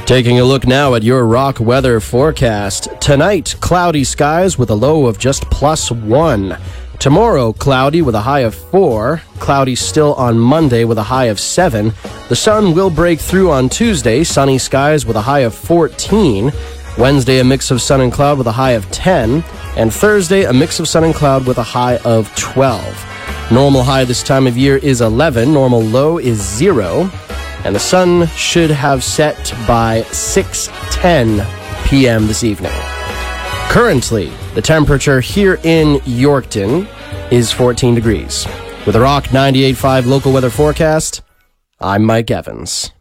Taking a look now at your rock weather forecast. Tonight, cloudy skies with a low of just +1. Tomorrow, cloudy with a high of 4. Cloudy still on Monday with a high of 7. The sun will break through on Tuesday. Sunny skies with a high of 14. Wednesday, a mix of sun and cloud with a high of 10. And Thursday, a mix of sun and cloud with a high of 12. Normal high this time of year is 11. Normal low is 0. And the sun should have set by 6:10 p.m. this evening. Currently, the temperature here in Yorkton is 14 degrees. With a Rock 98.5 local weather forecast, I'm Mike Evans.